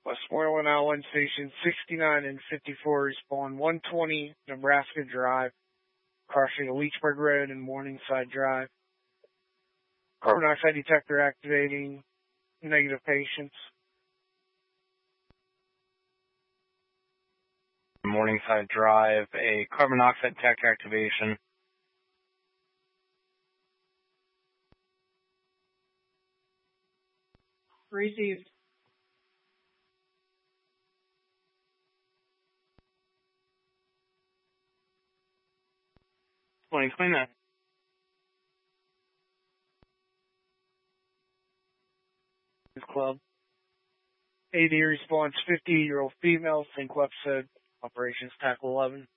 Westmoreland Island Station 69 and 54 respond 120 Nebraska Drive, crossing Leechburg Road and Morningside Drive. Carbon monoxide detector activating, negative patients. Morningside Drive, a carbon monoxide detector activation. Received. Explain that. Club. AD response 50-year-old female, single episode, operations tackle 11.